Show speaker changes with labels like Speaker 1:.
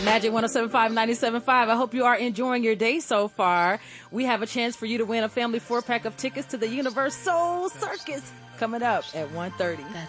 Speaker 1: Magic 107.5, 97.5. I hope you are enjoying your day so far. We have a chance for you to win a family 4-pack of tickets to the Universal Circus coming up at 1:30.